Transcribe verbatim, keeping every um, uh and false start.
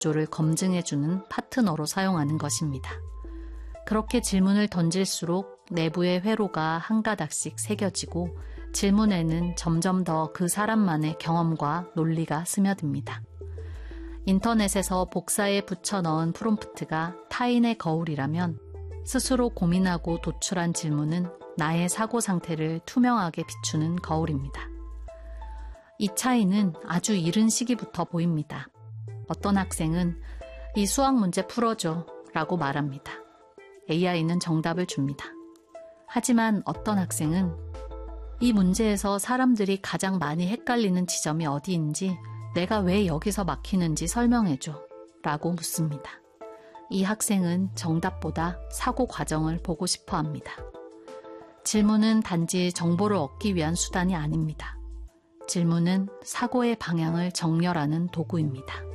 구조를 검증해주는 파트너로 사용하는 것입니다. 그렇게 질문을 던질수록 내부의 회로가 한 가닥씩 새겨지고 질문에는 점점 더 그 사람만의 경험과 논리가 스며듭니다. 인터넷에서 복사에 붙여넣은 프롬프트가 타인의 거울이라면 스스로 고민하고 도출한 질문은 나의 사고 상태를 투명하게 비추는 거울입니다. 이 차이는 아주 이른 시기부터 보입니다. 어떤 학생은 이 수학 문제 풀어줘 라고 말합니다. 에이아이는 정답을 줍니다. 하지만 어떤 학생은 이 문제에서 사람들이 가장 많이 헷갈리는 지점이 어디인지 내가 왜 여기서 막히는지 설명해줘 라고 묻습니다. 이 학생은 정답보다 사고 과정을 보고 싶어 합니다. 질문은 단지 정보를 얻기 위한 수단이 아닙니다. 질문은 사고의 방향을 정렬하는 도구입니다.